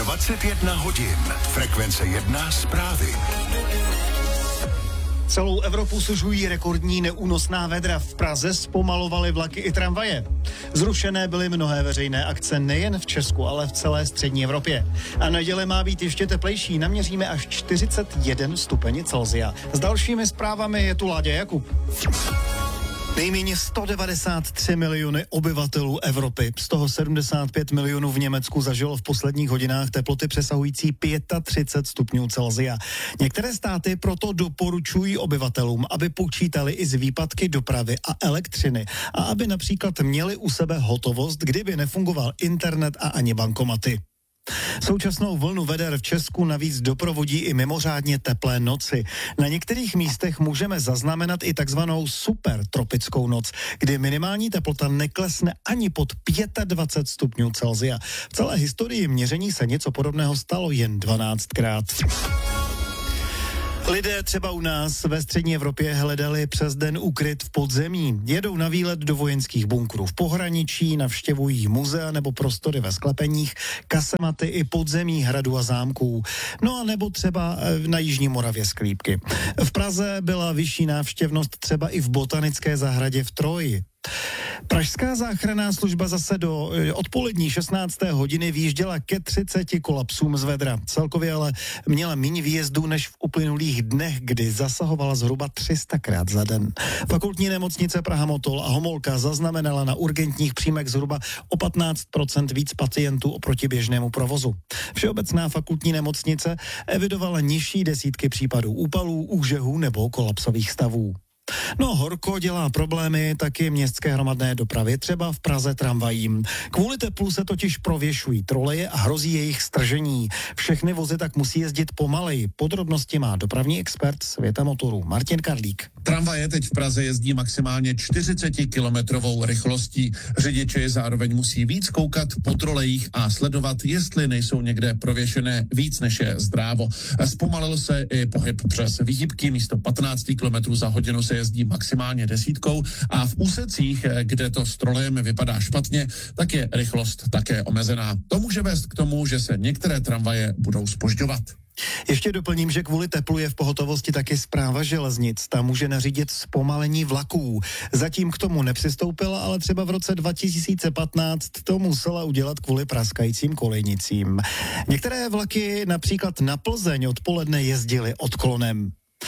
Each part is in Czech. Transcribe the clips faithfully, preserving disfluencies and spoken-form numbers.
dvacet jedna hodin. Frekvence jedna zprávy. Celou Evropu sužují rekordní neúnosná vedra. V Praze zpomalovaly vlaky i tramvaje. Zrušené byly mnohé veřejné akce nejen v Česku, ale v celé střední Evropě. A neděle má být ještě teplejší. Naměříme až čtyřicet jeden stupňů Celsia. S dalšími zprávami je tu Láďa Jakub. Nejméně sto devadesát tři miliony obyvatelů Evropy, z toho sedmdesát pět milionů v Německu zažilo v posledních hodinách teploty přesahující třicet pět stupňů Celsia. Některé státy proto doporučují obyvatelům, aby počítali i z výpadky dopravy a elektřiny a aby například měli u sebe hotovost, kdyby nefungoval internet a ani bankomaty. Současnou vlnu veder v Česku navíc doprovodí i mimořádně teplé noci. Na některých místech můžeme zaznamenat i takzvanou supertropickou noc, kdy minimální teplota neklesne ani pod dvacet pět stupňů Celsia. V celé historii měření se něco podobného stalo jen dvanáctkrát. Lidé třeba u nás ve střední Evropě hledali přes den úkryt v podzemí. Jedou na výlet do vojenských bunkrů v pohraničí, navštěvují muzea nebo prostory ve sklepeních, kasematy i podzemí hradu a zámků. No a nebo třeba na Jižní Moravě sklípky. V Praze byla vyšší návštěvnost třeba i v botanické zahradě v Troji. Pražská záchranná služba zase do odpolední šestnácté hodiny vyjížděla ke třiceti kolapsům z vedra. Celkově ale měla méně výjezdů než v uplynulých dnech, kdy zasahovala zhruba tři sta krát za den. Fakultní nemocnice Praha Motol a Homolka zaznamenala na urgentních příjmech zhruba o patnáct procent víc pacientů oproti běžnému provozu. Všeobecná fakultní nemocnice evidovala nižší desítky případů úpalů, úžehů nebo kolapsových stavů. No, horko dělá problémy taky městské hromadné dopravy, třeba v Praze tramvajím. Kvůli teplu se totiž prověšují troleje a hrozí jejich stržení. Všechny vozy tak musí jezdit pomaleji. Podrobnosti má dopravní expert Světa motorů Martin Karlík. Tramvaje teď v Praze jezdí maximálně čtyřicetikilometrovou rychlostí. Řidiči je zároveň musí víc koukat po trolejích a sledovat, jestli nejsou někde prověšené víc než je zdrávo. Zpomalil se i pohyb přes výhybky, místo patnáct kilometrů za hodinu se jezdí maximálně desítkou a v úsecích, kde to s trolejem vypadá špatně, tak je rychlost také omezená. To může vést k tomu, že se některé tramvaje budou zpožďovat. Ještě doplním, že kvůli teplu je v pohotovosti taky Správa železnic. Ta může nařídit zpomalení vlaků. Zatím k tomu nepřistoupila, ale třeba v roce dva tisíce patnáct to musela udělat kvůli praskajícím kolejnicím. Některé vlaky například na Plzeň odpoledne jezdily odklonem.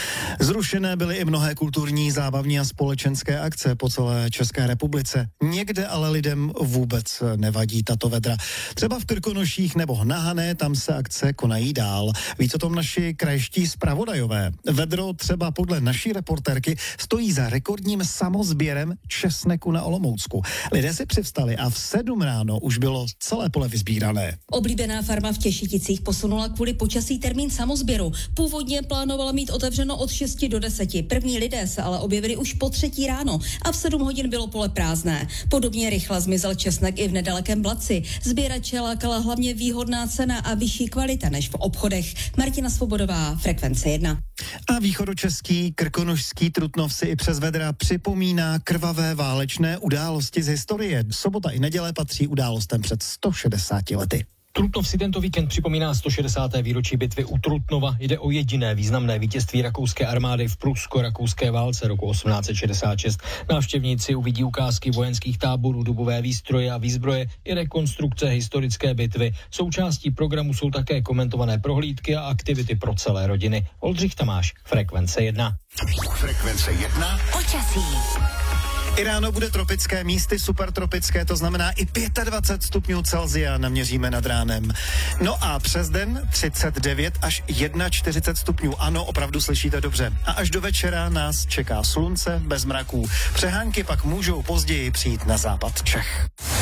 Zrušené byly i mnohé kulturní, zábavní a společenské akce po celé České republice. Někde ale lidem vůbec nevadí tato vedra. Třeba v Krkonoších nebo na Hané, tam se akce konají dál. Víc o tom naši krajští zpravodajové. Vedro třeba podle naší reportérky stojí za rekordním samozběrem česneku na Olomoucku. Lidé si přivstali a v sedm ráno už bylo celé pole vyzbírané. Oblíbená farma v Těšiticích posunula kvůli počasí termín samozběru. Původně plánovala mít otevřeno od šesti do deseti. První lidé se ale objevili už po třetí ráno a v sedm hodin bylo pole prázdné. Podobně rychle zmizel česnek i v nedalekém Blatci. Sběrače lákala hlavně výhodná cena a vyšší kvalita než v obchodech. Martina Svobodová, Frekvence jedna. A východočeský krkonošský Trutnov si i přes vedra připomíná krvavé válečné události z historie. Sobota i neděle patří událostem před sto šedesáti lety. Trutnov si tento víkend připomíná sto šedesáté výročí bitvy u Trutnova. Jde o jediné významné vítězství rakouské armády v prusko-rakouské válce roku osmnáct set šedesát šest. Návštěvníci uvidí ukázky vojenských táborů, dubové výstroje a výzbroje i rekonstrukce historické bitvy. Součástí programu jsou také komentované prohlídky a aktivity pro celé rodiny. Oldřich Tamáš, Frekvence jedna. Frekvence jedna. Počasí. I ráno bude tropické, místy supertropické, to znamená i dvacet pět stupňů Celsia naměříme nad ránem. No a přes den třicet devět až čtyřicet jedna stupňů. Ano, opravdu slyšíte dobře. A až do večera nás čeká slunce bez mraků. Přehánky pak můžou později přijít na západ Čech.